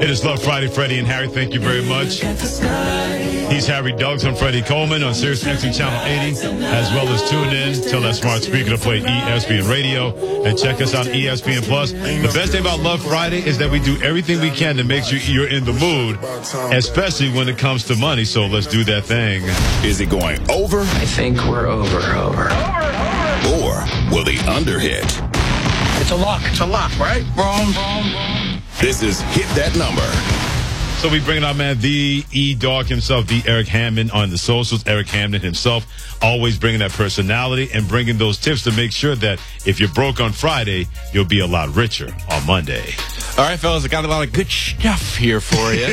It is Love Friday, Freddie and Harry. Thank you very much. He's Harry Douglas. I'm Freddie Coleman on Sirius XM Channel 80, as well as tune in, tell that smart speaker to play ESPN Radio, and check us out on ESPN Plus. The best thing about Love Friday is that we do everything we can to make sure you're in the mood, especially when it comes to money. So let's do that thing. Is it going over? I think we're over. Or will the under hit? It's a lock. It's a lock, right? Wrong. This is Hit That Number. So we bring our man, the E-Dog himself, the Eric Hammond on the socials. Eric Hammond himself, always bringing that personality and bringing those tips to make sure that if you're broke on Friday, you'll be a lot richer on Monday. All right, fellas, I got a lot of good stuff here for you.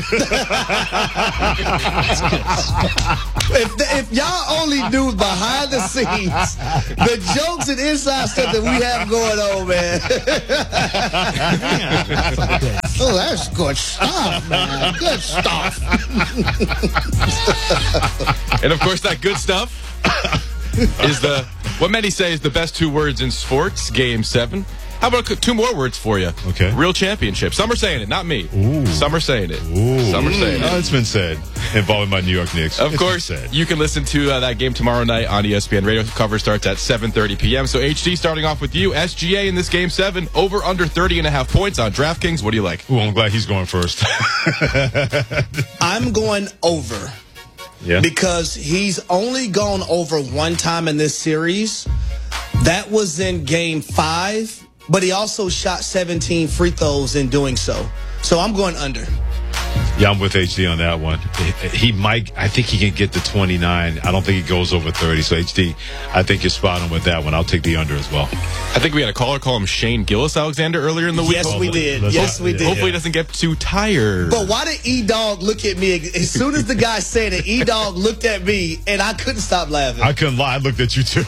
If y'all only knew behind the scenes, the jokes and inside stuff that we have going on, man. Oh, that's good stuff, man. Good stuff. And, of course, that good stuff is what many say is the best two words in sports, Game 7. How about two more words for you? Okay. Real championship. Some are saying it, not me. Ooh. Some are saying it. Ooh. Some are saying it. Oh, it's been said. Involving my New York Knicks. Of course, you can listen to that game tomorrow night on ESPN Radio. Cover starts at 7:30 p.m. So, HD, starting off with you. SGA in this Game 7, over under 30.5 points on DraftKings. What do you like? Ooh, I'm glad he's going first. I'm going over. Yeah. Because he's only gone over one time in this series. That was in Game 5. But he also shot 17 free throws in doing so. So I'm going under. Yeah, I'm with HD on that one. He might, I think he can get to 29. I don't think he goes over 30. So, HD, I think you're spot on with that one. I'll take the under as well. I think we had a caller call him Shane Gillis-Alexander earlier in the week. Yes, we did. Hopefully he doesn't get too tired. But why did E-Dog look at me? As soon as the guy said it, E-Dog looked at me, and I couldn't stop laughing. I couldn't lie. I looked at you, too.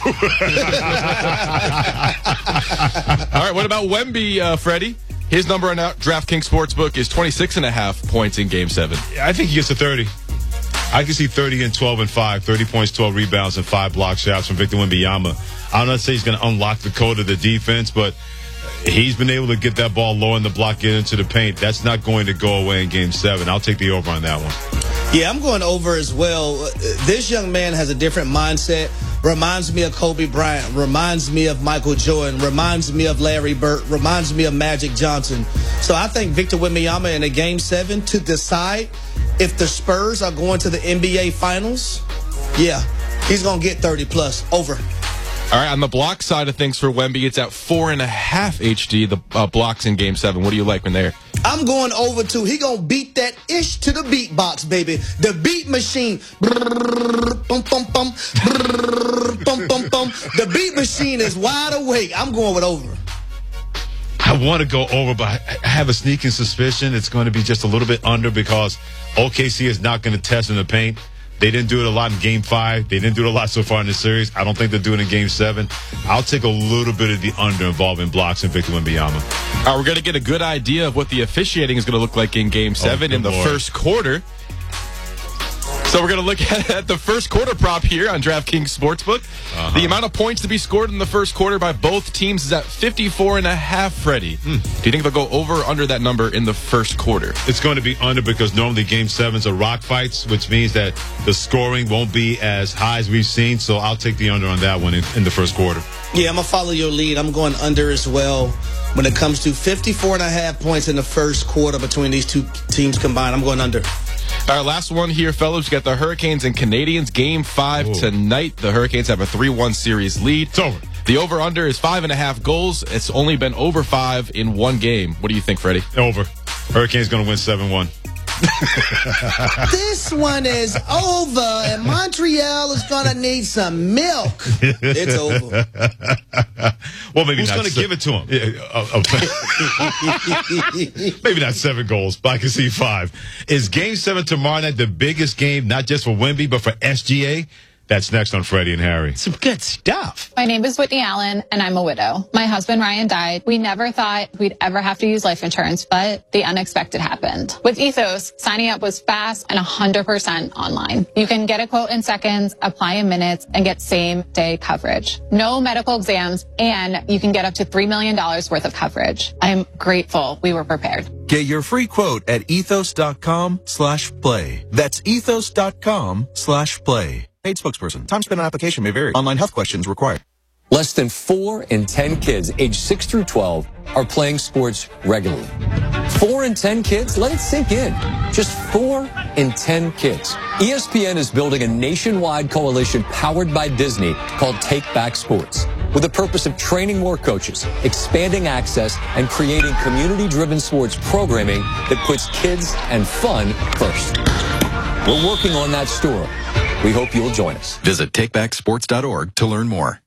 All right, what about Wemby, Freddie? His number on DraftKings Sportsbook is 26.5 points in Game 7. I think he gets to 30. I can see 30 and 12 and 5, 30 points, 12 rebounds, and 5 block shots from Victor Wembanyama. I'm not saying he's going to unlock the code of the defense, but he's been able to get that ball low in the block, get into the paint. That's not going to go away in Game 7. I'll take the over on that one. Yeah, I'm going over as well. This young man has a different mindset. Reminds me of Kobe Bryant. Reminds me of Michael Jordan. Reminds me of Larry Bird. Reminds me of Magic Johnson. So I think Victor Wembanyama in a Game 7 to decide if the Spurs are going to the NBA Finals, yeah, he's going to get 30-plus. Over. All right, on the block side of things for Wemby, it's at 4.5 HD, the blocks in Game 7. What do you like when they're? I'm going over to, he going to beat that ish to the beatbox, baby. The beat machine. Bum, bum, bum. Bum, bum, bum. The beat machine is wide awake. I'm going with over. I want to go over, but I have a sneaking suspicion it's going to be just a little bit under because OKC is not going to test in the paint. They didn't do it a lot in Game 5. They didn't do it a lot so far in the series. I don't think they'll do it in Game 7. I'll take a little bit of the under involving blocks and Victor Wembanyama. We're going to get a good idea of what the officiating is going to look like in Game 7 in the first quarter. So we're going to look at the first quarter prop here on DraftKings Sportsbook. The amount of points to be scored in the first quarter by both teams is at 54.5, Freddie. Do you think they'll go over or under that number in the first quarter? It's going to be under because normally Game 7s are rock fights, which means that the scoring won't be as high as we've seen. So I'll take the under on that one in the first quarter. Yeah, I'm going to follow your lead. I'm going under as well. When it comes to 54.5 points in the first quarter between these two teams combined, I'm going under. All right, last one here, fellas. We got the Hurricanes and Canadians. Game 5 tonight. The Hurricanes have a 3-1 series lead. It's over. The over-under is 5.5 goals. It's only been over 5 in one game. What do you think, Freddie? Over. Hurricanes going to win 7-1. This one is over, and Montreal is going to need some milk. It's over. Well, maybe Who's not. going to give it to him? Maybe not 7 goals, but I can see 5. Is Game 7 tomorrow night the biggest game, not just for Wemby, but for SGA? That's next on Freddie and Harry. Some good stuff. My name is Whitney Allen, and I'm a widow. My husband, Ryan, died. We never thought we'd ever have to use life insurance, but the unexpected happened. With Ethos, signing up was fast and 100% online. You can get a quote in seconds, apply in minutes, and get same-day coverage. No medical exams, and you can get up to $3 million worth of coverage. I'm grateful we were prepared. Get your free quote at ethos.com/play. That's ethos.com/play. Paid spokesperson. Time spent on application may vary. Online health questions required. Less than 4 in 10 kids aged 6 through 12 are playing sports regularly. 4 in 10 kids? Let it sink in. Just 4 in 10 kids. ESPN is building a nationwide coalition powered by Disney called Take Back Sports, with the purpose of training more coaches, expanding access, and creating community-driven sports programming that puts kids and fun first. We're working on that story. We hope you'll join us. Visit takebacksports.org to learn more.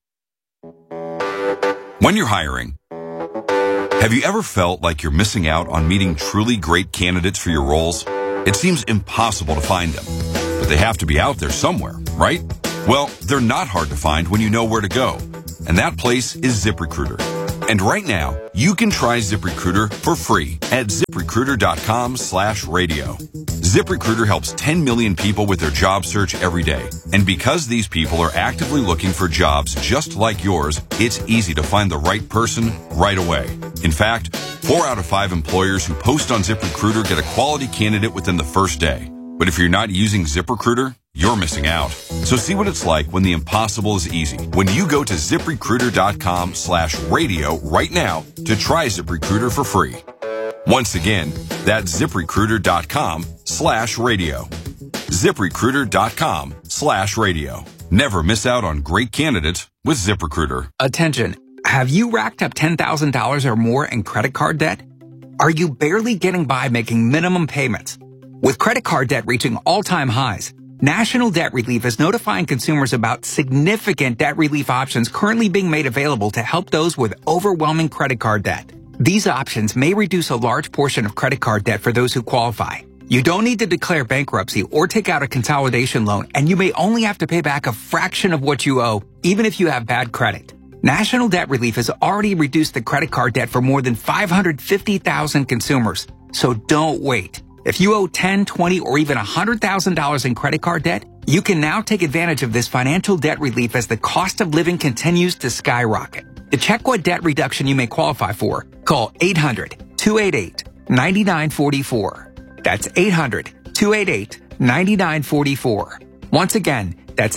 When you're hiring, have you ever felt like you're missing out on meeting truly great candidates for your roles? It seems impossible to find them, but they have to be out there somewhere, right? Well, they're not hard to find when you know where to go, and that place is ZipRecruiter. And right now, you can try ZipRecruiter for free at ZipRecruiter.com/radio. ZipRecruiter helps 10 million people with their job search every day. And because these people are actively looking for jobs just like yours, it's easy to find the right person right away. In fact, 4 out of 5 employers who post on ZipRecruiter get a quality candidate within the first day. But if you're not using ZipRecruiter, you're missing out. So see what it's like when the impossible is easy. When you go to ZipRecruiter.com/radio right now to try ZipRecruiter for free. Once again, that's ZipRecruiter.com/radio. ZipRecruiter.com/radio. Never miss out on great candidates with ZipRecruiter. Attention. Have you racked up $10,000 or more in credit card debt? Are you barely getting by making minimum payments? With credit card debt reaching all-time highs, National Debt Relief is notifying consumers about significant debt relief options currently being made available to help those with overwhelming credit card debt. These options may reduce a large portion of credit card debt for those who qualify. You don't need to declare bankruptcy or take out a consolidation loan, and you may only have to pay back a fraction of what you owe, even if you have bad credit. National Debt Relief has already reduced the credit card debt for more than 550,000 consumers, so don't wait. If you owe $10, $20, or even $100,000 in credit card debt, you can now take advantage of this financial debt relief as the cost of living continues to skyrocket. To check what debt reduction you may qualify for, call 800-288-9944. That's 800-288-9944. Once again, that's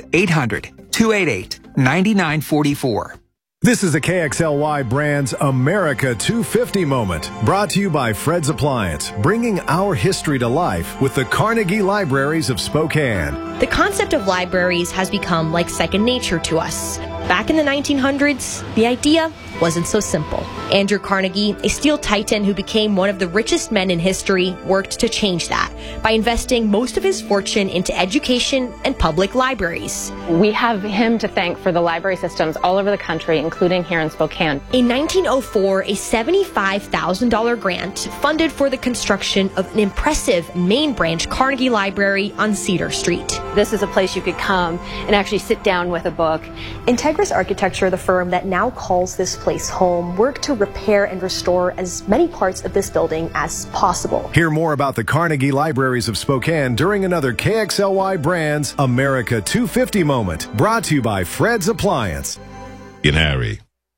800-288-9944. This is a KXLY Brands America 250 moment, brought to you by Fred's Appliance, bringing our history to life with the Carnegie Libraries of Spokane. The concept of libraries has become like second nature to us. Back in the 1900s, the idea wasn't so simple. Andrew Carnegie, a steel titan who became one of the richest men in history, worked to change that by investing most of his fortune into education and public libraries. We have him to thank for the library systems all over the country, including here in Spokane. In 1904, a $75,000 grant funded for the construction of an impressive main branch Carnegie Library on Cedar Street. This is a place you could come and actually sit down with a book. Integris Architecture, the firm that now calls this place home, worked to repair and restore as many parts of this building as possible. Hear more about the Carnegie Libraries of Spokane during another KXLY Brands America 250 moment, brought to you by Fred's Appliance. In Harry.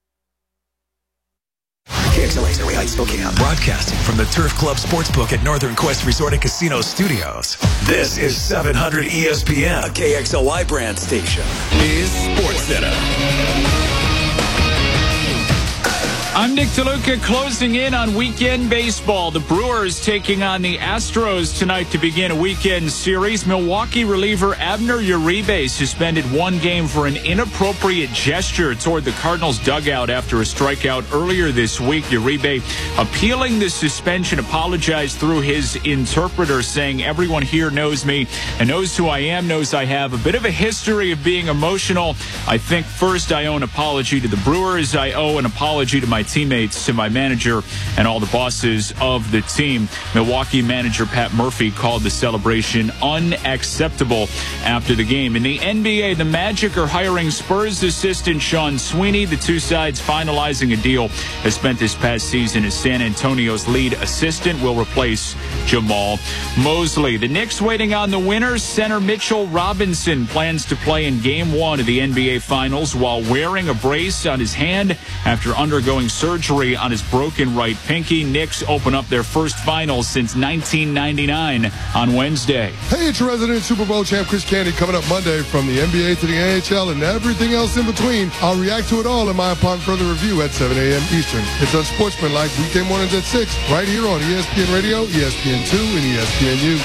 KXLA's Harry Heights, Spokane. Broadcasting from the Turf Club Sportsbook at Northern Quest Resort and Casino Studios. This is 700 ESPN, a KXLY brand station. Is Sports Center. I'm Nick DeLuca, closing in on weekend baseball. The Brewers taking on the Astros tonight to begin a weekend series. Milwaukee reliever Abner Uribe suspended one game for an inappropriate gesture toward the Cardinals dugout after a strikeout earlier this week. Uribe appealing the suspension, apologized through his interpreter, saying, "Everyone here knows me and knows who I am, knows I have a bit of a history of being emotional. I think first I owe an apology to the Brewers. I owe an apology to my teammates, to my manager, and all the bosses of the team. Milwaukee manager Pat Murphy called the celebration unacceptable after the game. In the NBA, the Magic are hiring Spurs assistant Sean Sweeney. The two sides finalizing a deal. Has spent this past season as San Antonio's lead assistant, will replace Jamal Mosley. The Knicks waiting on the winners. Center Mitchell Robinson plans to play in Game 1 of the NBA Finals while wearing a brace on his hand after undergoing surgery on his broken right pinky. Knicks open up their first finals since 1999 on Wednesday. Hey, it's your resident Super Bowl champ Chris Candy coming up Monday from the NBA to the NHL and everything else in between. I'll react to it all in my upon further review at 7 a.m. Eastern. It's Unsportsmanlike weekday mornings at 6 right here on ESPN Radio, ESPN2, and ESPNU.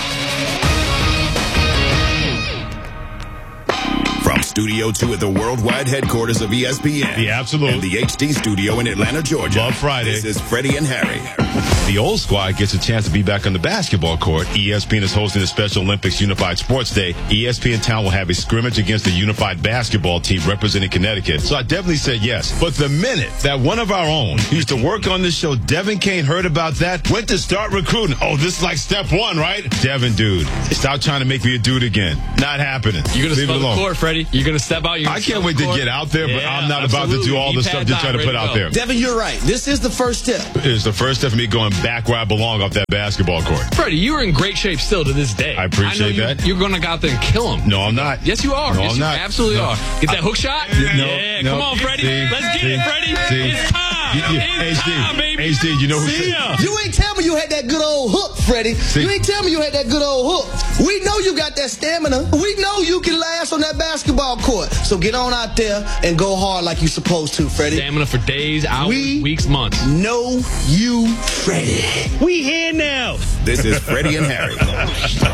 From Studio 2 at the worldwide headquarters of ESPN. The Absolute. And the HD studio in Atlanta, Georgia. Love Friday. This is Freddie and Harry. The old squad gets a chance to be back on the basketball court. ESPN is hosting the Special Olympics Unified Sports Day. ESPN Town will have a scrimmage against the unified basketball team representing Connecticut. So I definitely said yes. But the minute that one of our own who used to work on this show, Devin Kane, heard about that, went to start recruiting. Oh, this is like step one, right? Devin, dude, stop trying to make me a dude again. Not happening. You're going to step step the court, Freddie. You're going to step out. I can't wait to get out there, but I'm not about to do all the stuff you're trying to put out there. Devin, you're right. This is the first step. It's the first step of me going back where I belong off that basketball court. Freddie, you are in great shape still to this day. I appreciate that. You're going to go out there and kill him. No, I'm not. Yes, you are. No, yes, I'm not. You absolutely are. Get that hook shot? No, come on, Freddie. Let's get it, Freddie. It's time. It's time, baby. HD, you know who? You ain't tell me you had that good old hook, Freddie. You ain't tell me you had that good old hook. We know you got that stamina. We know you can last on that basketball court. So get on out there and go hard like you supposed to, Freddie. Stamina for days, hours, weeks, months. Know you, Freddie. We here now. This is Freddie and Harry.